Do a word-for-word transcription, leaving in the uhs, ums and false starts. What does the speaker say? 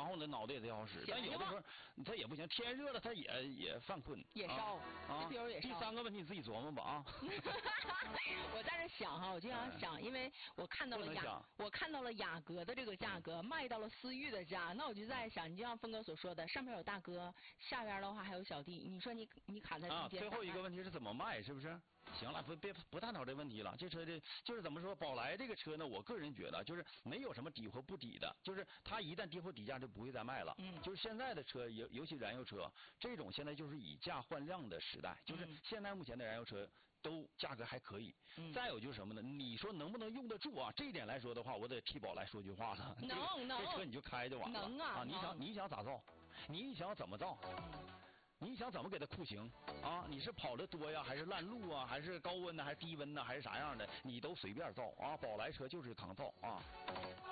后呢脑袋也得好使，但有的时候它也不行，天热了它也也犯困， 也烧啊。 比如也烧。 第三个问题你自己琢磨吧啊。 我在这想哈，我就想想，因为我看到了雅，我看到了雅阁的这个价格卖到了思域的价，那我就在想，你就像峰哥所说的，上边有大哥，下边的话还有小弟，你说你你卡在中间。 啊，最后一个问题是怎么卖，是不是？行了，不别不探讨这问题了。这车的就是怎么说，宝来这个车呢，我个人觉得就是没有什么抵或不抵的，就是它一旦跌破底价就不会再卖了。 嗯。 就是现在的车，尤尤其燃油车这种，现在就是以价换量的时代，就是现在目前的燃油车都价格还可以。 嗯。 再有就是什么呢？你说能不能用得住啊？这一点来说的话，我得替宝来说句话了。 能能。 这车你就开就完了。 能啊。 啊，你想你想咋造？你想怎么造？你想怎么给它酷刑啊？你是跑得多呀，还是烂路啊，还是高温呢，还是低温呢，还是啥样的？你都随便造啊！宝来车就是抗造啊。